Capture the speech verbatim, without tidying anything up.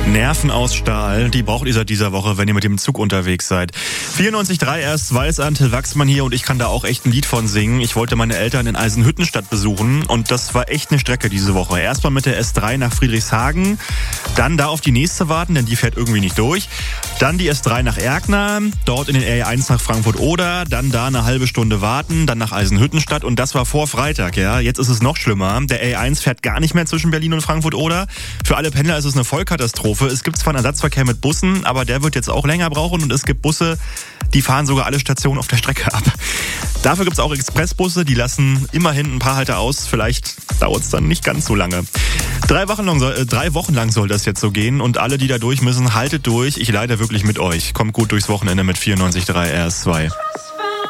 Nerven aus Stahl, die braucht ihr seit dieser Woche, wenn ihr mit dem Zug unterwegs seid. vierundneunzig Komma drei erst Weißand, Till Wachsmann hier und ich kann da auch echt ein Lied von singen. Ich wollte meine Eltern in Eisenhüttenstadt besuchen und das war echt eine Strecke diese Woche. Erstmal mit der S drei nach Friedrichshagen, dann da auf die nächste warten, denn die fährt irgendwie nicht durch. Dann die S drei nach Erkner, dort in den R E eins nach Frankfurt-Oder, dann da eine halbe Stunde warten, dann nach Eisenhüttenstadt und das war vor Freitag, ja. Jetzt ist es noch schlimmer. Der R E eins fährt gar nicht mehr zwischen Berlin und Frankfurt-Oder. Für alle Pendler ist es eine Vollkatastrophe. Es gibt zwar einen Ersatzverkehr mit Bussen, aber der wird jetzt auch länger brauchen und es gibt Busse, die fahren sogar alle Stationen auf der Strecke ab. Dafür gibt es auch Expressbusse, die lassen immerhin ein paar Halte aus. Vielleicht dauert es dann nicht ganz so lange. Drei Wochen lang soll, äh, drei Wochen lang soll das jetzt so gehen und alle, die da durch müssen, haltet durch. Ich leide wirklich mit euch. Kommt gut durchs Wochenende mit vierundneunzig Komma drei R S zwei.